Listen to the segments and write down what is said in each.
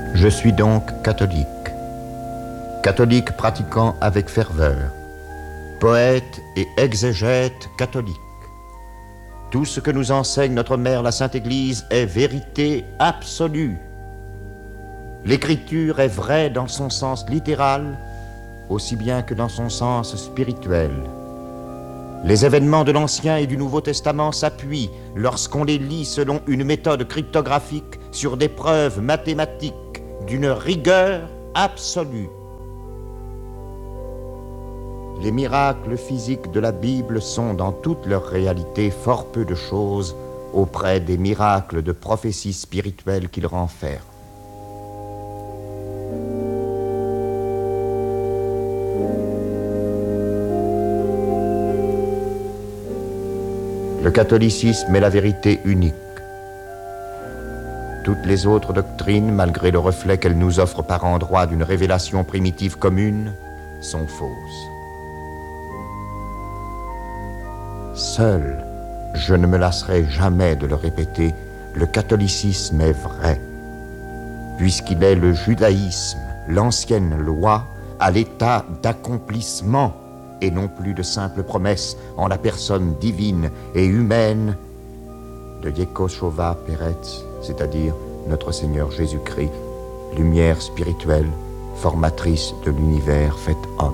Je suis donc catholique. Catholique pratiquant avec ferveur. Poète et exégète catholique. Tout ce que nous enseigne notre mère la Sainte Église est vérité absolue. L'écriture est vraie dans son sens littéral, aussi bien que dans son sens spirituel. Les événements de l'Ancien et du Nouveau Testament s'appuient, lorsqu'on les lit selon une méthode cryptographique, sur des preuves mathématiques d'une rigueur absolue. Les miracles physiques de la Bible sont, dans toute leur réalité, fort peu de choses auprès des miracles de prophétie spirituelle qu'ils renferment. Le catholicisme est la vérité unique. Toutes les autres doctrines, malgré le reflet qu'elles nous offrent par endroits d'une révélation primitive commune, sont fausses. Seul, je ne me lasserai jamais de le répéter, le catholicisme est vrai, puisqu'il est le judaïsme, l'ancienne loi, à l'état d'accomplissement et non plus de simple promesse en la personne divine et humaine de Yehoshua Peretz, c'est-à-dire notre Seigneur Jésus-Christ, lumière spirituelle, formatrice de l'univers fait homme.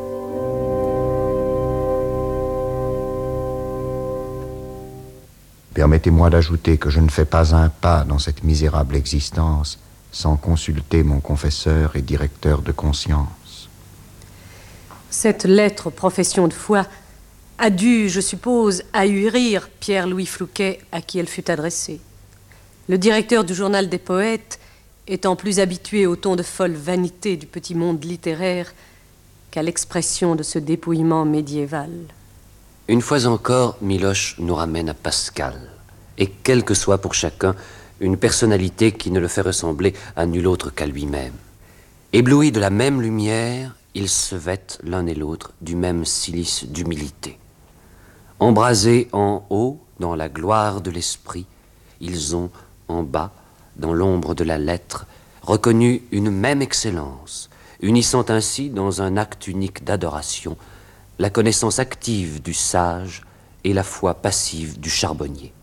Permettez-moi d'ajouter que je ne fais pas un pas dans cette misérable existence sans consulter mon confesseur et directeur de conscience. Cette lettre profession de foi a dû, je suppose, ahurir Pierre-Louis Flouquet à qui elle fut adressée. Le directeur du journal des poètes étant plus habitué au ton de folle vanité du petit monde littéraire qu'à l'expression de ce dépouillement médiéval. Une fois encore, Miloche nous ramène à Pascal, et quelle que soit pour chacun une personnalité qui ne le fait ressembler à nul autre qu'à lui-même. Éblouis de la même lumière, ils se vêtent l'un et l'autre du même cilice d'humilité. Embrasés en haut, dans la gloire de l'esprit, ils ont, en bas, dans l'ombre de la lettre, reconnu une même excellence, unissant ainsi dans un acte unique d'adoration la connaissance active du sage et la foi passive du charbonnier.